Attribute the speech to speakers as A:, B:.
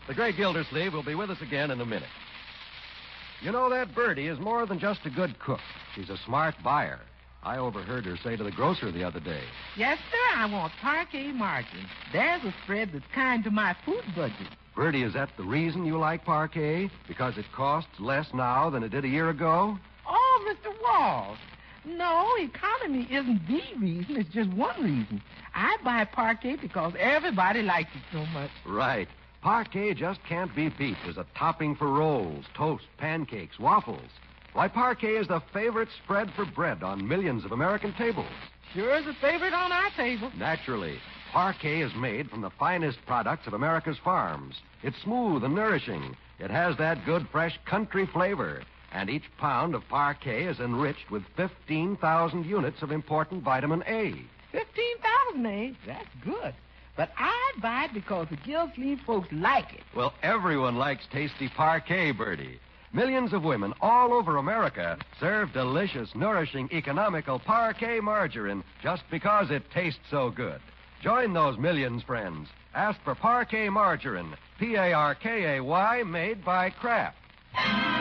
A: The great Gildersleeve will be with us again in a minute. You know, that Birdie is more than just a good cook. She's a smart buyer. I overheard her say to the grocer the other day.
B: Yes, sir, I want parquet margarine. There's a spread that's kind to my food budget.
A: Birdie, is that the reason you like parquet? Because it costs less now than it did a year ago?
B: Oh, Mr. Walsh. No, economy isn't the reason. It's just one reason. I buy parquet because everybody likes it so much.
A: Right. Parquet just can't be beat as a topping for rolls, toast, pancakes, waffles. Why, parquet is the favorite spread for bread on millions of American tables.
B: Sure is a favorite on our table.
A: Naturally. Parquet is made from the finest products of America's farms. It's smooth and nourishing. It has that good, fresh country flavor. And each pound of parquet is enriched with 15,000 units of important vitamin A.
B: 15,000, eh? That's good. But I buy it because the Gildersleeve folks like it.
A: Well, everyone likes tasty parquet, Birdie. Millions of women all over America serve delicious, nourishing, economical parquet margarine just because it tastes so good. Join those millions, friends. Ask for parquet margarine, Parkay, made by Kraft.